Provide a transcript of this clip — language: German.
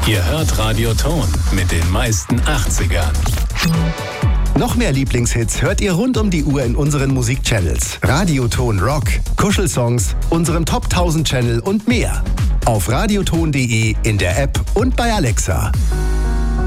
Ihr hört Radio Ton mit den meisten 80ern. Noch mehr Lieblingshits hört ihr rund um die Uhr in unseren Musikchannels. Radioton Rock, Kuschelsongs, unserem Top 1000 Channel und mehr. Auf radioton.de, in der App und bei Alexa.